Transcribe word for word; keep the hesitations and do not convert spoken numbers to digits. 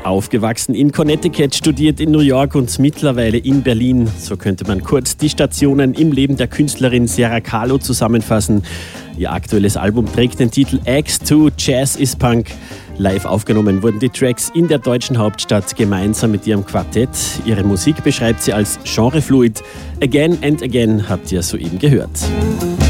Aufgewachsen in Connecticut, studiert in New York und mittlerweile in Berlin. So könnte man kurz die Stationen im Leben der Künstlerin Sarah Kahlo zusammenfassen. Ihr aktuelles Album trägt den Titel Axe two, Jazz is Punk. Live aufgenommen wurden die Tracks in der deutschen Hauptstadt gemeinsam mit ihrem Quartett. Ihre Musik beschreibt sie als genrefluid. Again and Again habt ihr soeben gehört.